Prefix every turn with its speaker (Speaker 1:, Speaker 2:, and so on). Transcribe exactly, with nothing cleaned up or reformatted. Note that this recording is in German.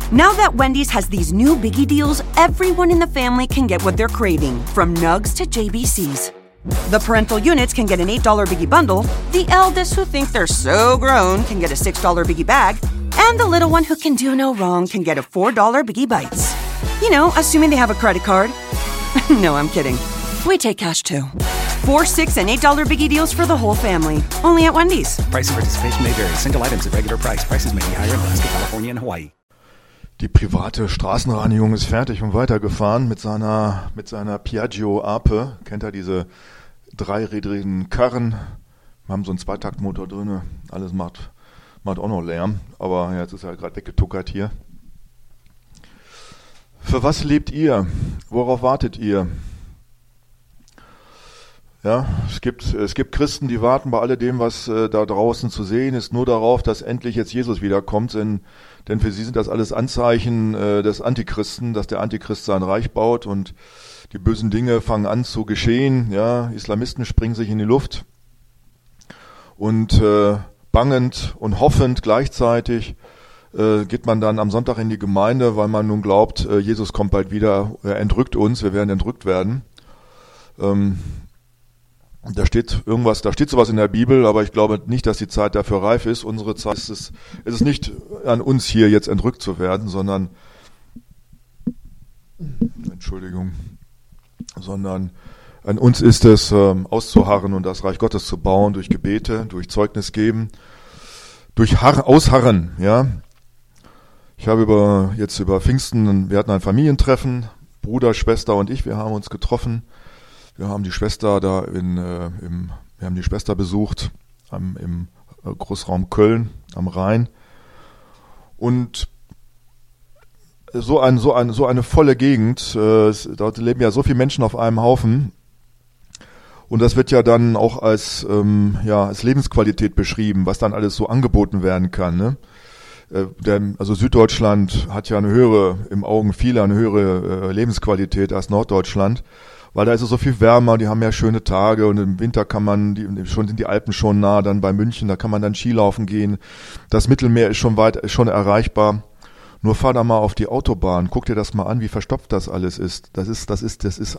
Speaker 1: Now that Wendy's has these new biggie deals, everyone in the family can get what they're craving, from nugs to J B Cs. The parental units can get an eight dollar biggie bundle, the eldest who think they're so grown can get a six dollar biggie bag, and the little one who can do no wrong can get a four dollar biggie bites. You know, assuming they have a credit card. No, I'm kidding. We take cash too. Four, six, and eight dollar biggie deals for the whole family. Only at Wendy's.
Speaker 2: Price and participation may vary. Single items at regular price. Prices may be higher in Alaska, California, and Hawaii.
Speaker 3: Die private Straßenreinigung ist fertig und weitergefahren mit seiner mit seiner Piaggio Ape. Kennt ihr diese dreirädrigen Karren? Wir haben so einen Zweitaktmotor drin. Alles macht, macht auch noch Lärm. Aber jetzt ist er gerade weggetuckert hier. Für was lebt ihr? Worauf wartet ihr? Ja, es gibt, es gibt Christen, die warten bei alledem, was äh, da draußen zu sehen ist, nur darauf, dass endlich jetzt Jesus wiederkommt, denn, denn für sie sind das alles Anzeichen äh, des Antichristen, dass der Antichrist sein Reich baut und die bösen Dinge fangen an zu geschehen. Ja, Islamisten springen sich in die Luft und äh, bangend und hoffend gleichzeitig äh, geht man dann am Sonntag in die Gemeinde, weil man nun glaubt, äh, Jesus kommt bald wieder, er entrückt uns, wir werden entrückt werden. Ähm, Da steht irgendwas, da steht sowas in der Bibel, aber ich glaube nicht, dass die Zeit dafür reif ist. Unsere Zeit ist es, ist es nicht an uns hier jetzt entrückt zu werden, sondern, Entschuldigung, sondern an uns ist es, ähm, auszuharren und das Reich Gottes zu bauen durch Gebete, durch Zeugnis geben, durch Har- Ausharren, ja. Ich habe über, jetzt über Pfingsten, wir hatten ein Familientreffen, Bruder, Schwester und ich, wir haben uns getroffen. Wir haben die Schwester da in, äh, im, wir haben die Schwester besucht am, im äh, Großraum Köln am Rhein und so ein, so ein, so eine volle Gegend. Äh, es, dort leben ja so viele Menschen auf einem Haufen und das wird ja dann auch als ähm, ja als Lebensqualität beschrieben, was dann alles so angeboten werden kann. Ne? Äh, der, also Süddeutschland hat ja eine höhere, im Augen vieler eine höhere äh, Lebensqualität als Norddeutschland. Weil da ist es so viel wärmer, die haben ja schöne Tage und im Winter kann man, die, schon sind die Alpen schon nah, dann bei München, da kann man dann Skilaufen gehen. Das Mittelmeer ist schon weit, ist schon erreichbar. Nur fahr da mal auf die Autobahn, guck dir das mal an, wie verstopft das alles ist. Das ist, das ist, das ist